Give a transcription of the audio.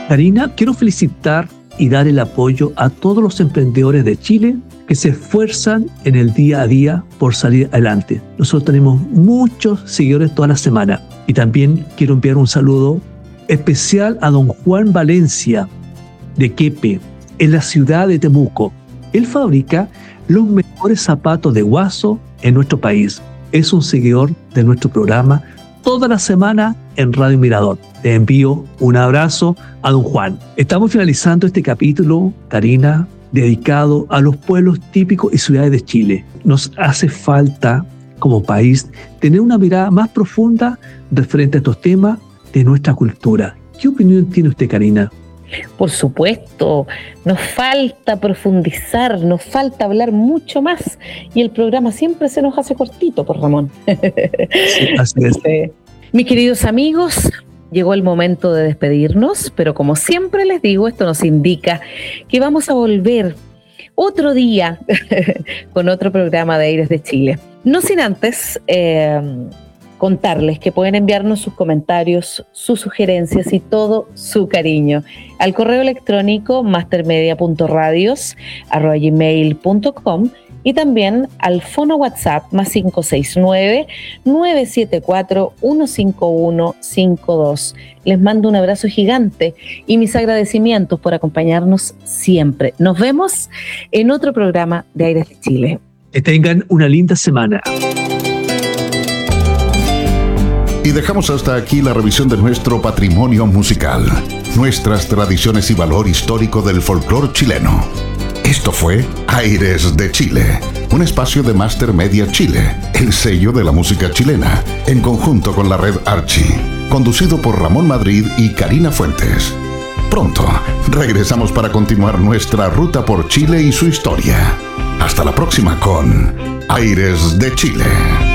Karina, quiero felicitar y dar el apoyo a todos los emprendedores de Chile que se esfuerzan en el día a día por salir adelante. Nosotros tenemos muchos seguidores toda la semana y también quiero enviar un saludo especial a don Juan Valencia de Quepe, en la ciudad de Temuco. Él fabrica los mejores zapatos de guaso en nuestro país. Es un seguidor de nuestro programa toda la semana en Radio Mirador. Te envío un abrazo a don Juan. Estamos finalizando este capítulo, Karina, dedicado a los pueblos típicos y ciudades de Chile. Nos hace falta, como país, tener una mirada más profunda referente a estos temas de nuestra cultura. ¿Qué opinión tiene usted, Karina? Por supuesto, nos falta profundizar, nos falta hablar mucho más y el programa siempre se nos hace cortito, por Ramón. Sí, así es. Mis queridos amigos, llegó el momento de despedirnos, pero como siempre les digo, esto nos indica que vamos a volver otro día con otro programa de Aires de Chile. No sin antes contarles que pueden enviarnos sus comentarios, sus sugerencias y todo su cariño al correo electrónico mastermedia.radios@gmail.com y también al fono WhatsApp +569-974-15152. Les mando un abrazo gigante y mis agradecimientos por acompañarnos siempre. Nos vemos en otro programa de Aires de Chile. Que tengan una linda semana. Y dejamos hasta aquí la revisión de nuestro patrimonio musical, nuestras tradiciones y valor histórico del folclore chileno. Esto fue Aires de Chile, un espacio de Master Media Chile, el sello de la música chilena, en conjunto con la red Archie, conducido por Ramón Madrid y Karina Fuentes. Pronto regresamos para continuar nuestra ruta por Chile y su historia. Hasta la próxima con Aires de Chile.